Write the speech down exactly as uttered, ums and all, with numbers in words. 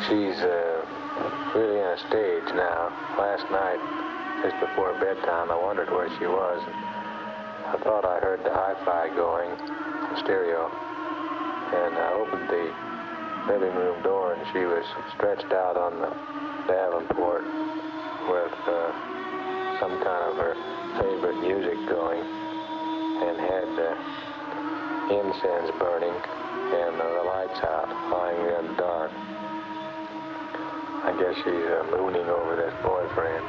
She's uh, really in a stage now. Last night, just before bedtime, I wondered where she was. I thought I heard the hi-fi going, the stereo, and I opened the living room door, and she was stretched out on the Davenport with uh, some kind of her favorite music going, and had uh, incense burning and uh, the lights out, lying there in the dark. I guess she's uh, mooning over this boyfriend.